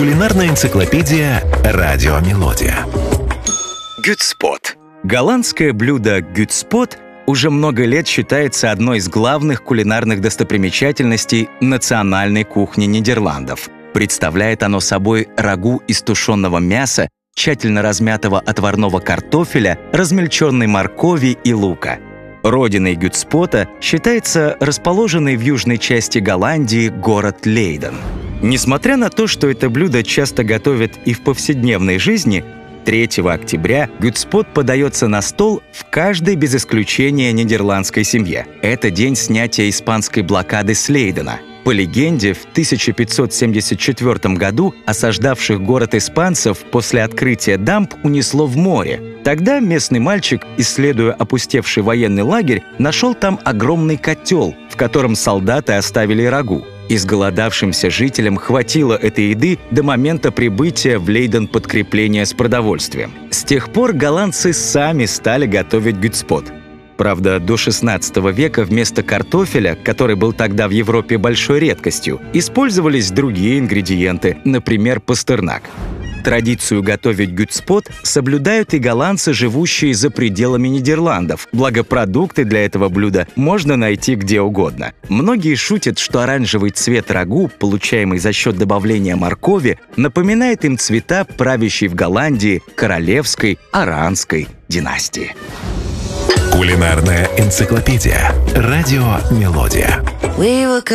Кулинарная энциклопедия «Радио Мелодия». Гютспот. Голландское блюдо гютспот уже много лет считается одной из главных кулинарных достопримечательностей национальной кухни Нидерландов. Представляет оно собой рагу из тушеного мяса, тщательно размятого отварного картофеля, размельченной моркови и лука. Родиной гютспота считается расположенный в южной части Голландии город Лейден. Несмотря на то, что это блюдо часто готовят и в повседневной жизни, 3 октября гютспот подается на стол в каждой без исключения нидерландской семье. Это день снятия испанской блокады с Лейдена. По легенде, в 1574 году осаждавших город испанцев после открытия дамб унесло в море. Тогда местный мальчик, исследуя опустевший военный лагерь, нашел там огромный котел, в котором солдаты оставили рагу. Изголодавшимся жителям хватило этой еды до момента прибытия в Лейден подкрепления с продовольствием. С тех пор голландцы сами стали готовить гютспот. Правда, до XVI века вместо картофеля, который был тогда в Европе большой редкостью, использовались другие ингредиенты, например, пастернак. Традицию готовить гютспот соблюдают и голландцы, живущие за пределами Нидерландов, благо продукты для этого блюда можно найти где угодно. Многие шутят, что оранжевый цвет рагу, получаемый за счет добавления моркови, напоминает им цвета правящей в Голландии королевской Оранской династии. Кулинарная энциклопедия «Радио Мелодия».